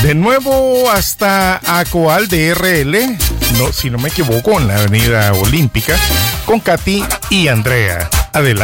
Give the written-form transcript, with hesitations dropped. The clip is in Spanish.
De nuevo hasta Acoal de RL, no, si no me equivoco, en la Avenida Olímpica, con Katy y Andrea. Adelante.